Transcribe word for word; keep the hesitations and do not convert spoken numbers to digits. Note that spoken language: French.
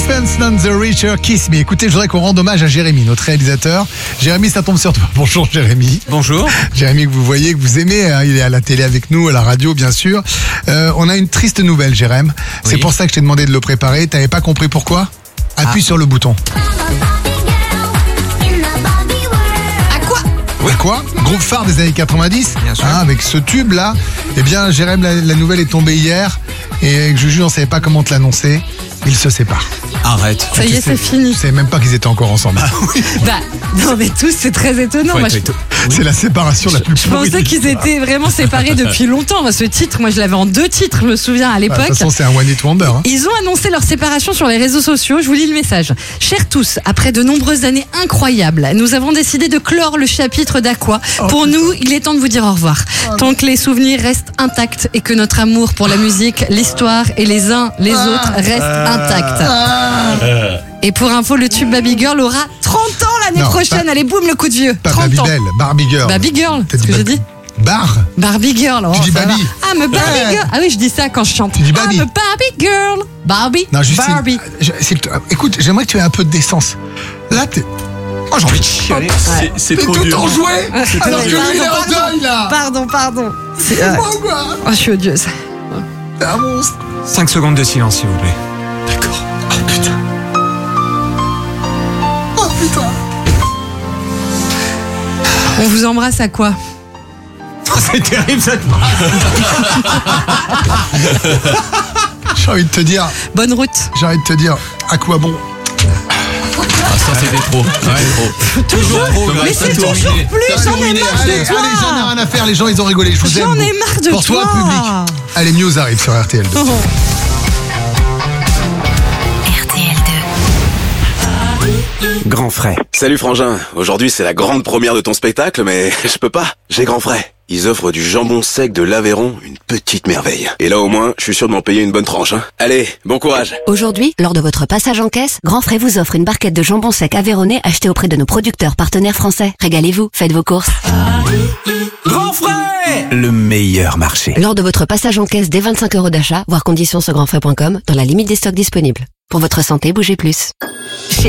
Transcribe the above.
Sixpence None the Richer, Kiss Me. Écoutez, je voudrais qu'on rende hommage à Jérémy, notre réalisateur. Jérémy, ça tombe sur toi. Bonjour Jérémy. Bonjour. Jérémy, que vous voyez, que vous aimez, hein, il est à la télé avec nous, à la radio bien sûr. Euh, on a une triste nouvelle, Jérémy. C'est Oui. pour ça que je t'ai demandé de le préparer. T'avais pas compris pourquoi ? Appuie Ah. sur le bouton. À quoi? Oui. Quoi ? Groupe phare des années quatre-vingt-dix, Bien sûr. hein, avec ce tube-là. Eh bien, Jérémy, la, la nouvelle est tombée hier. Et Juju, on ne savait pas comment te l'annoncer. Ils se séparent. Arrête. Ça y est, Tu sais- c'est fini. Tu savais même pas qu'ils étaient encore ensemble. Bah, non, mais tous, c'est très étonnant. Faut Moi, être je, éto- C'est la séparation la plus je pourrie. pensais qu'ils étaient vraiment séparés depuis longtemps. Moi, ce titre, moi, je l'avais en deux titres, je me souviens, à Bah, De l'époque. toute façon, c'est un one hit wonder. Hein. Ils ont annoncé leur séparation sur les réseaux sociaux. Je vous lis le message. Chers tous, après de nombreuses années incroyables, nous avons décidé de clore le chapitre d'Aqua. Pour nous, il est temps de vous dire au revoir. Tant que les souvenirs restent intacts et que notre amour pour la musique, l'histoire et les uns les autres restent intacts. Et pour info, le tube Baby Girl aura trente ans l'année Non, prochaine. pas- Allez, boum, le coup de vieux. Pas trente ans. Babybel, Barbie Girl. Baby Girl, T'as c'est ce que j'ai Baby- dit. Bar Barbie Girl. Oh, Tu dis ça Baby. va. Ah, mais Barbie Ouais. Girl. Ah oui, je dis ça quand je chante. Tu dis Baby. Ah, mais Barbie Girl. Barbie. Non, Justine. Barbie. je- s'il te- écoute, j'aimerais que tu aies un peu de décence. Là, t'es. Oh, j'ai envie de chialer. C'est- C'est T'es trop tout dur. enjoué alors que lui, il est en Pardon, deuil, là. Pardon, pardon. C'est, C'est euh, moi ou quoi oh, je suis odieuse. T'es un monstre. cinq secondes de silence, s'il vous plaît. D'accord. Oh putain. Oh putain. On vous embrasse à quoi? C'est terrible cette phrase. J'ai envie de te dire, Bonne route. j'ai envie de te dire, à quoi bon Ah, ça c'était trop. Ouais, trop. Toujours. trop, Mais ça, c'est c'est toujours terminé. plus. J'en ai Terminé. marre Allez, de allez, j'en ai toi. rien à faire, les gens ils ont rigolé, je vous aime. J'en ai vous. marre de Pour toi, toi. public. Allez, News arrive sur R T L deux. Oh. Grand frais. Salut Frangin, aujourd'hui c'est la grande première de ton spectacle, mais je peux pas, j'ai grand frais. Ils offrent du jambon sec de l'Aveyron, une petite merveille. Et là au moins, je suis sûr de m'en payer une bonne tranche. Hein. Allez, bon courage. Aujourd'hui, lors de votre passage en caisse, Grand Frais vous offre une barquette de jambon sec aveyronnais achetée auprès de nos producteurs partenaires français. Régalez-vous, faites vos courses. Grand frais. Le meilleur marché. Lors de votre passage en caisse dès vingt-cinq euros d'achat, voir conditions sur grandfrais point com, dans la limite des stocks disponibles. Pour votre santé, bougez plus.